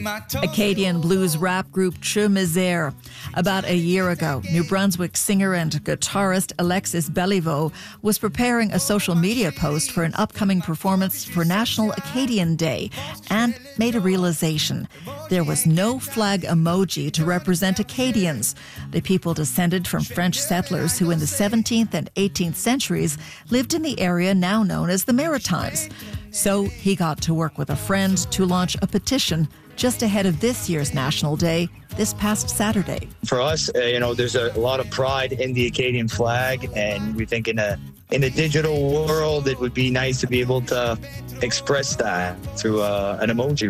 Acadian blues rap group Che Misère. About a year ago, New Brunswick singer and guitarist Alexis Beliveau was preparing a social media post for an upcoming performance for National Acadian Day and made a realization. There was no flag emoji to represent Acadians, the people descended from French settlers who in the 17th and 18th centuries lived in the area now known as the Maritimes. So he got to work with a friend to launch a petition just ahead of this year's National Day, this past Saturday. For us, there's a lot of pride in the Acadian flag, and we think in a digital world, it would be nice to be able to express that through an emoji.